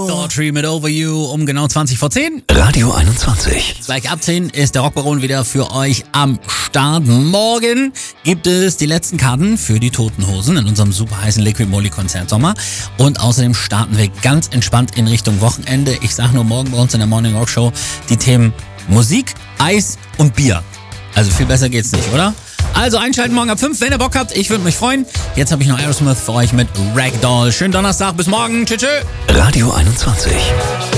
Daughtry mit Over You um genau 20 vor 10. Radio 21. Gleich ab 10 ist der Rockbaron wieder für euch am Start. Morgen gibt es die letzten Karten für die Toten Hosen in unserem super heißen Liquid Moly Konzert Sommer. Und außerdem starten wir ganz entspannt in Richtung Wochenende. Ich sag nur morgen bei uns in der Morning Rock Show die Themen Musik, Eis und Bier. Also viel besser geht's nicht, oder? Also einschalten morgen ab 5, wenn ihr Bock habt. Ich würde mich freuen. Jetzt habe ich noch Aerosmith für euch mit Ragdoll. Schönen Donnerstag, bis morgen. Tschüss. Radio 21.